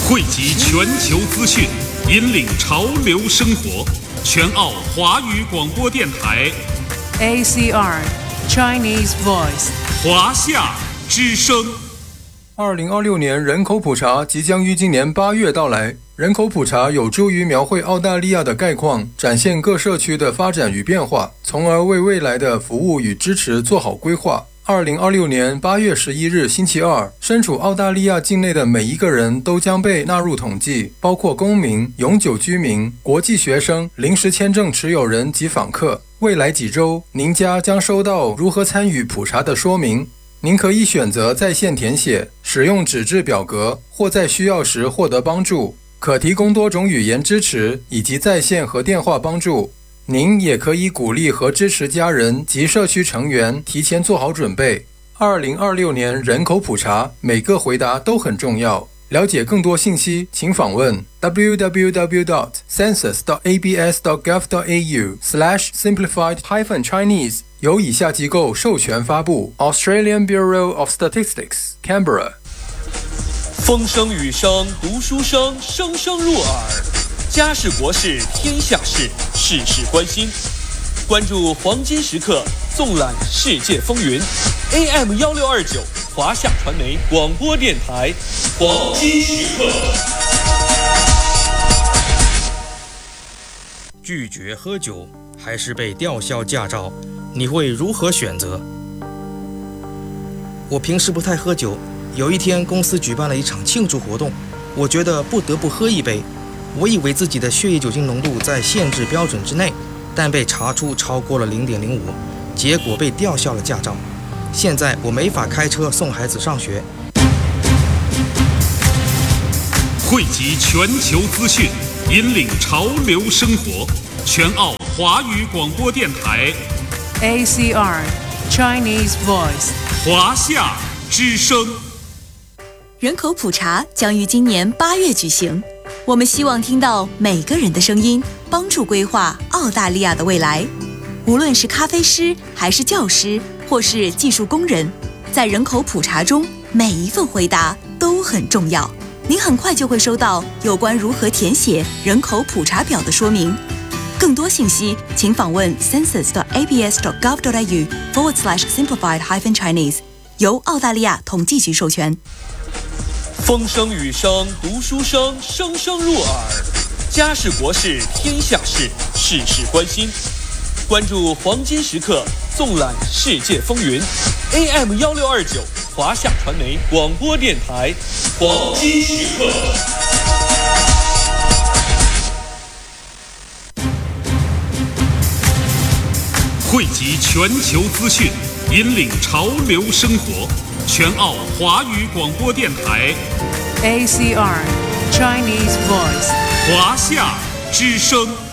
汇集全球资讯，引领潮流生活。全澳华语广播电台 ACR Chinese Voice 华夏之声。 2026年人口普查即将于今年8月到来。人口普查有助于描绘澳大利亚的概况，展现各社区的发展与变化，从而为未来的服务与支持做好规划。2026年8月11日星期二，身处澳大利亚境内的每一个人都将被纳入统计，包括公民、永久居民、国际学生、临时签证持有人及访客。未来几周，您家将收到如何参与普查的说明。您可以选择在线填写，使用纸质表格，或在需要时获得帮助。可提供多种语言支持以及在线和电话帮助。您也可以鼓励和支持家人及社区成员提前做好准备。2026年人口普查，每个回答都很重要。了解更多信息，请访问 www.census.abs.gov.au/simplified-chinese， 由以下机构授权发布 Australian Bureau of Statistics Canberra。 风声雨声读书声，声声入耳。家事国事天下事，事事关心。关注黄金时刻，纵览世界风云。AM1629华夏传媒广播电台，黄金时刻。 拒绝喝酒还是被吊销驾照，你会如何选择？我平时不太喝酒，有一天公司举办了一场庆祝活动，我觉得不得不喝一杯。我以为自己的血液酒精浓度在限制标准之内，但被查出超过了 0.05， 结果被吊销了驾照。现在我没法开车送孩子上学。 汇集全球资讯，引领潮流生活。全澳华语广播电台 ACR Chinese Voice 华夏之声。 人口普查将于今年8月举行，我们希望听到每个人的声音，帮助规划澳大利亚的未来。无论是咖啡师，还是教师，或是技术工人，在人口普查中，每一份回答都很重要。您很快就会收到有关如何填写人口普查表的说明。更多信息，请访问 census.abs.gov.au/simplified-chinese， 由澳大利亚统计局授权。 风声雨声读书声，声声入耳。家事国事天下事，事事关心。关注黄金时刻，纵览世界风云。AM1629华夏传媒广播电台，黄金时刻。 汇集全球资讯，引领潮流生活。全澳华语广播电台 ACR Chinese Voice 华夏之声。